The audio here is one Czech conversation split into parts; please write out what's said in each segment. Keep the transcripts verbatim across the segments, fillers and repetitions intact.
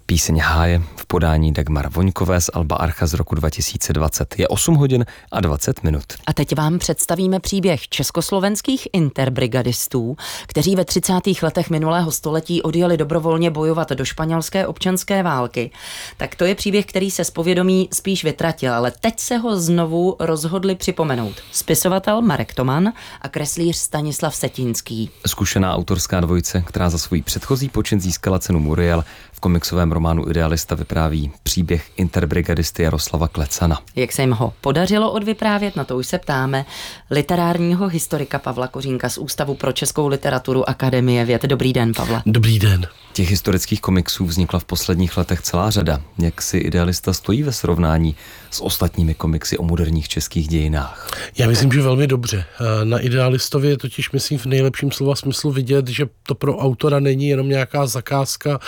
Píseň Háje v podání Dagmar Voňkové z alba Archa z roku dva tisíce dvacet. Je osm hodin a dvacet minut. A teď vám představíme příběh československých interbrigadistů, kteří ve třicátých letech minulého století odjeli dobrovolně bojovat do španělské občanské války. Tak to je příběh, který se z povědomí spíš vytratil, ale teď se ho znovu rozhodli připomenout. Spisovatel Marek Toman a kreslíř Stanislav Setínský. Zkušená autorská dvojice, která za svůj předchozí počin získala cenu Muriel, v komiksovém románu Idealista vypráví příběh interbrigadisty Jaroslava Klecana. Jak se jim ho podařilo odvyprávět, na to už se ptáme literárního historika Pavla Kořínka z Ústavu pro českou literaturu Akademie věd. Dobrý den, Pavle. Dobrý den. Těch historických komiksů vznikla v posledních letech celá řada. Jak si Idealista stojí ve srovnání s ostatními komiksy o moderních českých dějinách? Já myslím, že velmi dobře. Na Idealistově je totiž, myslím, v nejlepším slova smyslu vidět, že to pro autora není jenom nějaká zakázka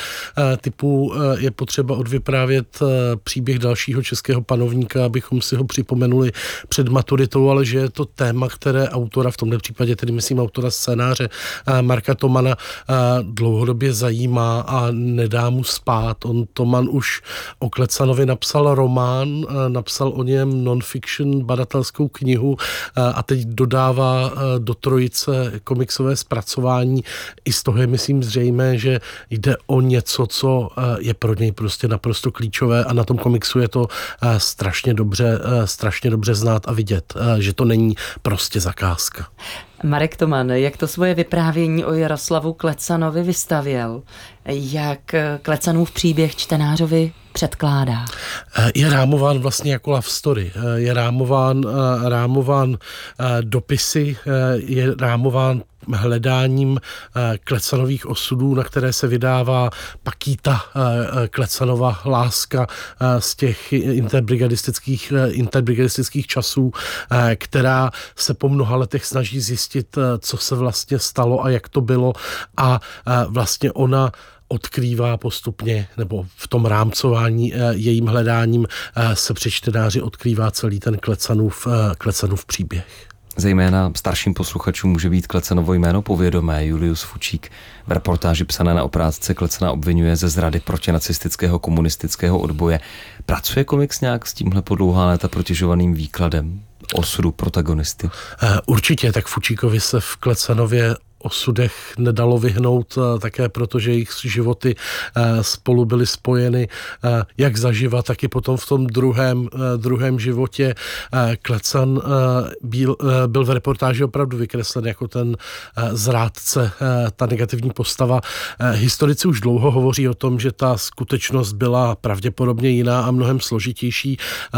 typu je potřeba odvyprávět příběh dalšího českého panovníka, abychom si ho připomenuli před maturitou, ale že je to téma, které autora, v tomto případě tedy myslím autora scénáře Marka Tomana, dlouhodobě zajímá a nedá mu spát. On Toman už o Klecanovi napsal román, napsal o něm non-fiction badatelskou knihu a teď dodává do trojice komiksové zpracování. I z toho je, myslím, zřejmé, že jde o něco, co je pro něj prostě naprosto klíčové a na tom komiksu je to strašně dobře, strašně dobře znát a vidět, že to není prostě zakázka. Marek Toman, jak to svoje vyprávění o Jaroslavu Klecanovi vystavěl? Jak Klecanův příběh čtenářovi předkládá? Je rámován vlastně jako love story. Je rámován, rámován dopisy, je rámován hledáním Klecanových osudů, na které se vydává Pakýta Klecanova láska z těch interbrigadistických, interbrigadistických časů, která se po mnoha letech snaží zjistit, co se vlastně stalo a jak to bylo, a vlastně ona odkrývá postupně, nebo v tom rámcování jejím hledáním se před čtenáři odkrývá celý ten Klecanův, Klecanův příběh. Zejména starším posluchačům může být Klecanovo jméno povědomé. Julius Fučík v reportáži psané na Oprázce Klecana obvinuje ze zrady protinacistického komunistického odboje. Pracuje komiks nějak s tímhle po dlouhá léta protěžovaným výkladem osudu protagonisty? Určitě, tak Fučíkovi se v Klecanově osudech nedalo vyhnout, také protože jejich životy spolu byly spojeny jak zaživa, tak i potom v tom druhém, druhém životě. Klecan byl, byl v reportáži opravdu vykreslen jako ten zrádce, ta negativní postava. Historici už dlouho hovoří o tom, že ta skutečnost byla pravděpodobně jiná a mnohem složitější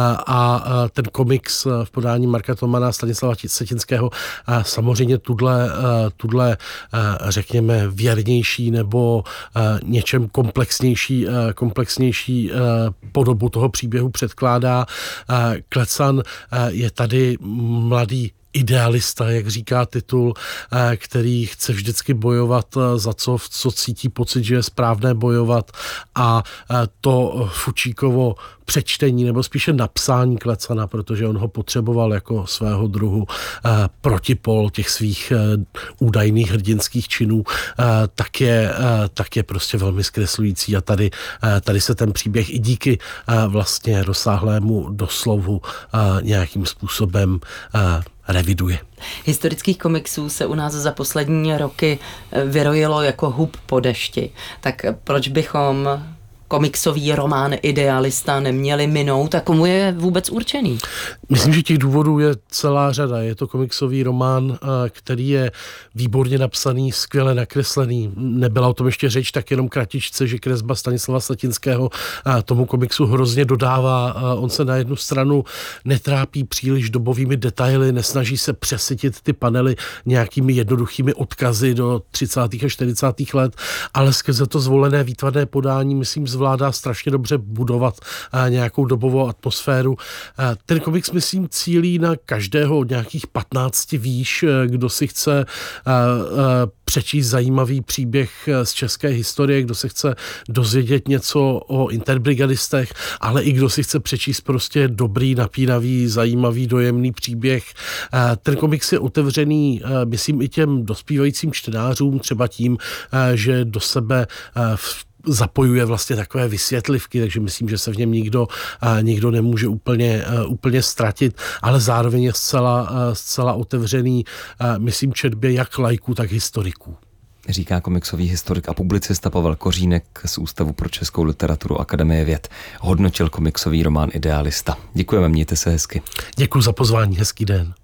a ten komiks v podání Marka Tomana a Stanislava Setínského samozřejmě tudle, tudle řekněme věrnější nebo něčem komplexnější, komplexnější podobu toho příběhu předkládá. Klecan je tady mladý idealista, jak říká titul, který chce vždycky bojovat za co, v co cítí pocit, že je správné bojovat, a to Fučíkovo přečtení, nebo spíše napsání Klecana, protože on ho potřeboval jako svého druhu protipol těch svých údajných hrdinských činů, tak je, tak je prostě velmi zkreslující a tady, tady se ten příběh i díky vlastně rozsáhlému doslovu nějakým způsobem reviduje. Historických komiksů se u nás za poslední roky vyrojilo jako hub po dešti. Tak proč bychom komiksový román Idealista neměli minout a komu je vůbec určený? Myslím, že těch důvodů je celá řada. Je to komiksový román, který je výborně napsaný, skvěle nakreslený. Nebyla o tom ještě řeč, tak jenom kratičce, že kresba Stanislava Setínského tomu komiksu hrozně dodává. On se na jednu stranu netrápí příliš dobovými detaily, nesnaží se přesytit ty panely nějakými jednoduchými odkazy do třicátých a čtyřicátých let, ale skrze to zvolené výtvarné podání, myslím, zvládá strašně dobře budovat nějakou dobovou atmosféru. Ten komiks, myslím, cílí na každého od nějakých patnácti výš, kdo si chce přečíst zajímavý příběh z české historie, kdo se chce dozvědět něco o interbrigadistech, ale i kdo si chce přečíst prostě dobrý, napínavý, zajímavý, dojemný příběh. Ten komiks je otevřený, myslím, i těm dospívajícím čtenářům, třeba tím, že do sebe v zapojuje vlastně takové vysvětlivky, takže myslím, že se v něm nikdo, nikdo nemůže úplně, úplně ztratit, ale zároveň je zcela, zcela otevřený, myslím, četbě jak laiků, tak historiků. Říká komiksový historik a publicista Pavel Kořínek z Ústavu pro českou literaturu Akademie věd. Hodnotil komiksový román Idealista. Děkujeme, mějte se hezky. Děkuji za pozvání, hezký den.